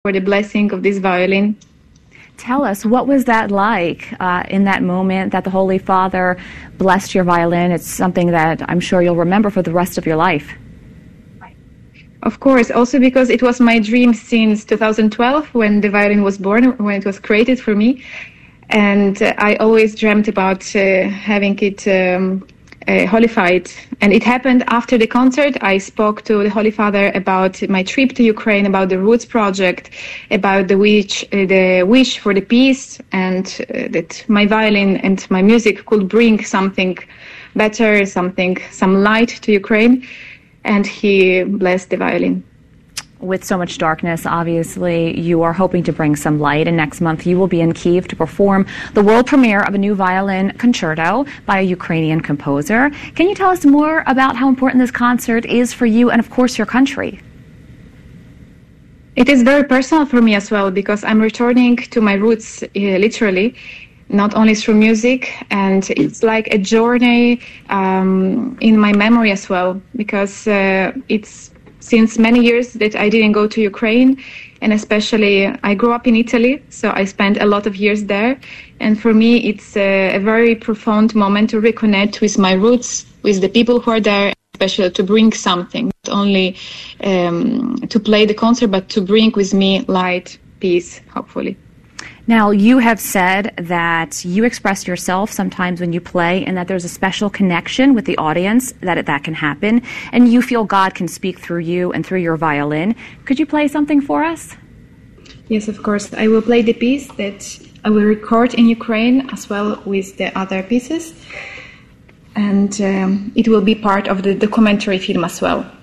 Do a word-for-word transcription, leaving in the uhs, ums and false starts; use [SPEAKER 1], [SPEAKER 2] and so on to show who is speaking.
[SPEAKER 1] for the blessing of this violin.
[SPEAKER 2] Tell us, what was that like uh, in that moment that the Holy Father blessed your violin? It's something that I'm sure you'll remember for the rest of your life.
[SPEAKER 1] Of course, also because it was my dream since two thousand twelve when the violin was born, when it was created for me. And uh, I always dreamt about uh, having it um, uh, holified. And it happened after the concert. I spoke to the Holy Father about my trip to Ukraine, about the Roots project, about the wish, uh, the wish for the peace, and uh, that my violin and my music could bring something better, something, some light to Ukraine. And he blessed the violin.
[SPEAKER 2] With so much darkness, obviously, you are hoping to bring some light, and next month you will be in Kyiv to perform the world premiere of a new violin concerto by a Ukrainian composer. Can you tell us more about how important this concert is for you and, of course, your country?
[SPEAKER 1] It is very personal for me as well, because I'm returning to my roots, uh, literally, not only through music, and it's like a journey um, in my memory as well, because uh, it's since many years that I didn't go to Ukraine, and especially I grew up in Italy, so I spent a lot of years there. And for me, it's a, a very profound moment to reconnect with my roots, with the people who are there, especially to bring something, not only um, to play the concert, but to bring with me light, peace, hopefully.
[SPEAKER 2] Now, you have said that you express yourself sometimes when you play and that there's a special connection with the audience, that it, that can happen, and you feel God can speak through you and through your violin. Could you play something for us?
[SPEAKER 1] Yes, of course. I will play the piece that I will record in Ukraine as well with the other pieces, and um, it will be part of the documentary film as well.